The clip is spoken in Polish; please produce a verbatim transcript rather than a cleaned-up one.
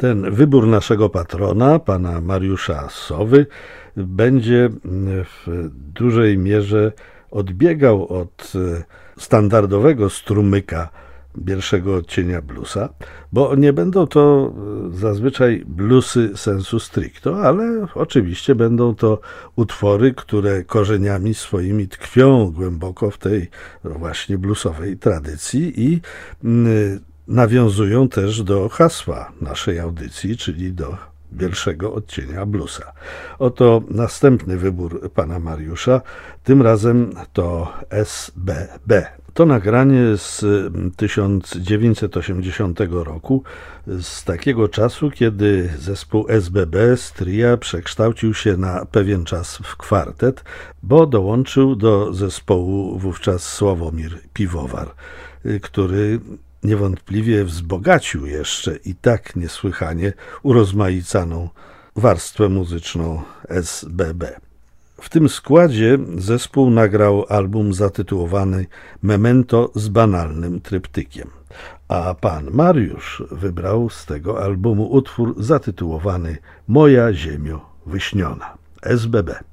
Ten wybór naszego patrona, pana Mariusza Sowy, będzie w dużej mierze odbiegał od standardowego strumyka pierwszego odcienia bluesa, bo nie będą to zazwyczaj bluesy sensu stricto, ale oczywiście będą to utwory, które korzeniami swoimi tkwią głęboko w tej właśnie bluesowej tradycji i nawiązują też do hasła naszej audycji, czyli do pierwszego odcienia bluesa. Oto następny wybór pana Mariusza, tym razem to S B B. To nagranie z tysiąc dziewięćset osiemdziesiątego roku, z takiego czasu, kiedy zespół S B B z tria przekształcił się na pewien czas w kwartet, bo dołączył do zespołu wówczas Sławomir Piwowar, który niewątpliwie wzbogacił jeszcze i tak niesłychanie urozmaicaną warstwę muzyczną S B B. W tym składzie zespół nagrał album zatytułowany Memento z banalnym tryptykiem, a pan Mariusz wybrał z tego albumu utwór zatytułowany Moja ziemio wyśniona. S B B.